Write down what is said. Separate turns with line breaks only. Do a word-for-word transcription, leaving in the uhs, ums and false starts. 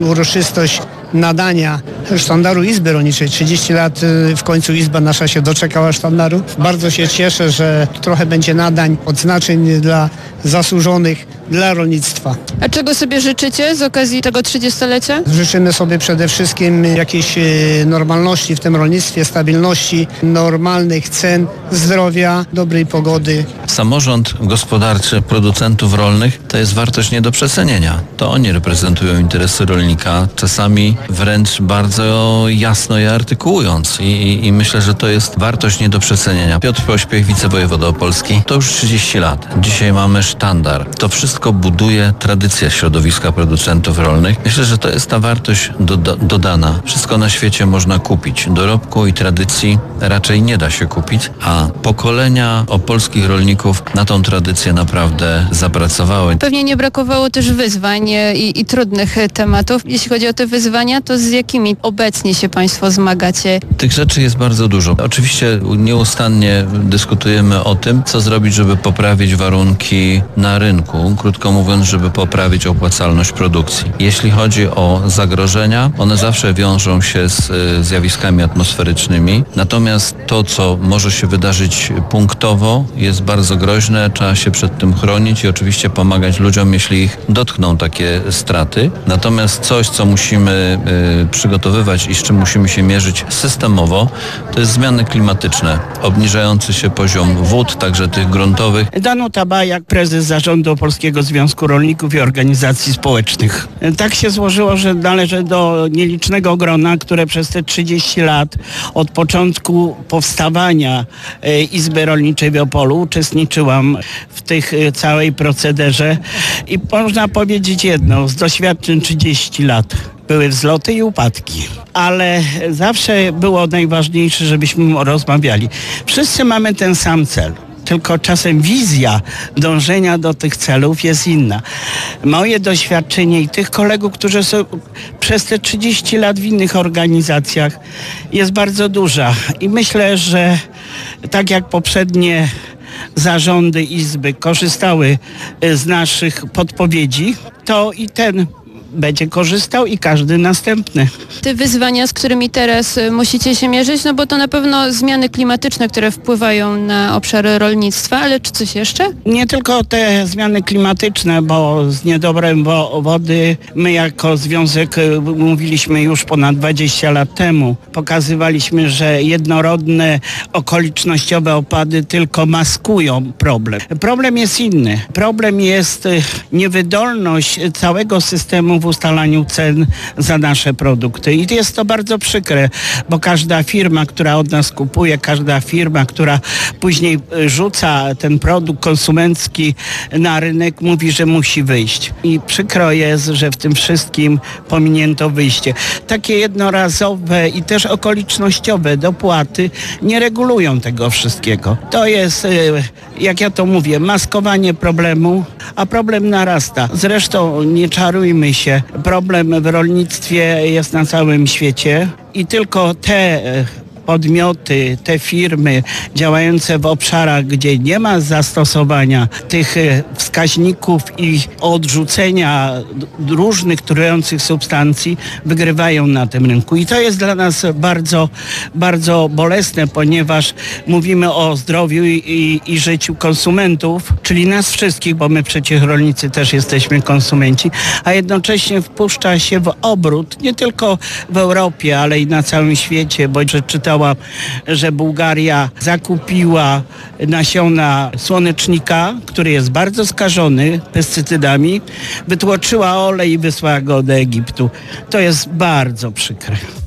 Uroczystość nadania sztandaru Izby Rolniczej. trzydzieści lat w końcu Izba nasza się doczekała sztandaru. Bardzo się cieszę, że trochę będzie nadań, odznaczeń dla zasłużonych dla rolnictwa.
A czego sobie życzycie z okazji tego trzydziestolecia?
Życzymy sobie przede wszystkim jakiejś normalności w tym rolnictwie, stabilności, normalnych cen, zdrowia, dobrej pogody.
Samorząd gospodarczy producentów rolnych to jest wartość nie do przecenienia. To oni reprezentują interesy rolnika, czasami wręcz bardzo jasno je artykułując i, i, i myślę, że to jest wartość nie do przecenienia. Piotr Pośpiech, wicewojewoda opolski, to już trzydzieści lat. Dzisiaj mamy sztandar. To wszystko buduje tradycja środowiska producentów rolnych. Myślę, że to jest ta wartość do, do, dodana. Wszystko na świecie można kupić. Dorobku i tradycji raczej nie da się kupić, a pokolenia opolskich rolników na tą tradycję naprawdę zapracowały.
Pewnie nie brakowało też wyzwań i, i trudnych tematów. Jeśli chodzi o te wyzwania, to z jakimi obecnie się Państwo zmagacie?
Tych rzeczy jest bardzo dużo. Oczywiście nieustannie dyskutujemy o tym, co zrobić, żeby poprawić warunki na rynku. Krótko mówiąc, żeby poprawić opłacalność produkcji. Jeśli chodzi o zagrożenia, one zawsze wiążą się z y, zjawiskami atmosferycznymi. Natomiast to, co może się wydarzyć punktowo, jest bardzo groźne. Trzeba się przed tym chronić i oczywiście pomagać ludziom, jeśli ich dotkną takie straty. Natomiast coś, co musimy y, przygotowywać i z czym musimy się mierzyć systemowo, to jest zmiany klimatyczne. Obniżający się poziom wód, także tych gruntowych.
Danuta Bajak, prezes zarządu Polskiego Związku Rolników i Organizacji Społecznych. Tak się złożyło, że należę do nielicznego grona, które przez te trzydzieści lat od początku powstawania Izby Rolniczej w Opolu uczestniczyłam w tych całej procederze i można powiedzieć jedno, z doświadczeń trzydzieści lat. Były wzloty i upadki, ale zawsze było najważniejsze, żebyśmy rozmawiali. Wszyscy mamy ten sam cel. Tylko czasem wizja dążenia do tych celów jest inna. Moje doświadczenie i tych kolegów, którzy są przez te trzydzieści lat w innych organizacjach, jest bardzo duża. I myślę, że tak jak poprzednie zarządy Izby korzystały z naszych podpowiedzi, to i ten będzie korzystał i każdy następny.
Te wyzwania, z którymi teraz musicie się mierzyć, no bo to na pewno zmiany klimatyczne, które wpływają na obszary rolnictwa, ale czy coś jeszcze?
Nie tylko te zmiany klimatyczne, bo z niedobrem wo- wody my jako związek mówiliśmy już ponad dwadzieścia lat temu. Pokazywaliśmy, że jednorodne okolicznościowe opady tylko maskują problem. Problem jest inny. Problem jest niewydolność całego systemu w ustalaniu cen za nasze produkty. I jest to bardzo przykre, bo każda firma, która od nas kupuje, każda firma, która później rzuca ten produkt konsumencki na rynek, mówi, że musi wyjść. I przykro jest, że w tym wszystkim pominięto wyjście. Takie jednorazowe i też okolicznościowe dopłaty nie regulują tego wszystkiego. To jest, jak ja to mówię, maskowanie problemu, a problem narasta. Zresztą nie czarujmy się, problem w rolnictwie jest na całym świecie i tylko te podmioty, te firmy działające w obszarach, gdzie nie ma zastosowania tych wskaźników i odrzucenia różnych trujących substancji, wygrywają na tym rynku. I to jest dla nas bardzo, bardzo bolesne, ponieważ mówimy o zdrowiu i, i, i życiu konsumentów, czyli nas wszystkich, bo my przecież rolnicy też jesteśmy konsumenci, a jednocześnie wpuszcza się w obrót, nie tylko w Europie, ale i na całym świecie, bo czytałam, że Bułgaria zakupiła nasiona słonecznika, który jest bardzo skażony pestycydami, wytłoczyła olej i wysłała go do Egiptu. To jest bardzo przykre.